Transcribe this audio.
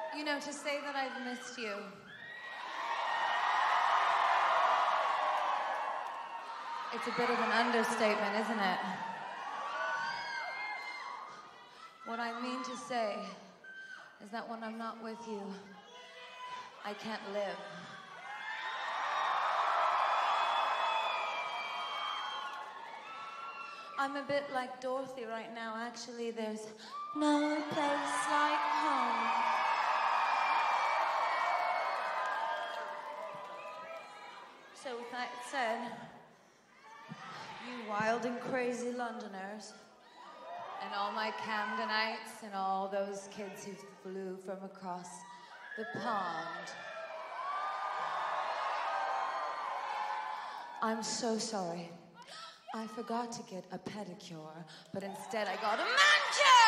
You know, to say that I've missed you. It's a bit of an understatement, isn't it? What I mean to say is that when I'm not with you, I can't live. I'm a bit like Dorothy right now. Actually, there's no place like home. So with that said, you wild and crazy Londoners, and all my Camdenites, and all those kids who flew from across the pond, I'm so sorry. I forgot to get a pedicure, but instead I got a manicure!